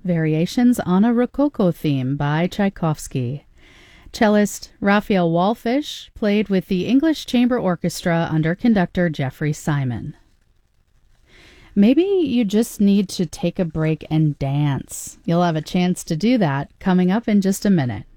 Variations on a Rococo Theme by Tchaikovsky. Cellist Raphael Wallfisch played with the English Chamber Orchestra under conductor Jeffrey Simon. Maybe you just need to take a break and dance. You'll have a chance to do that coming up in just a minute.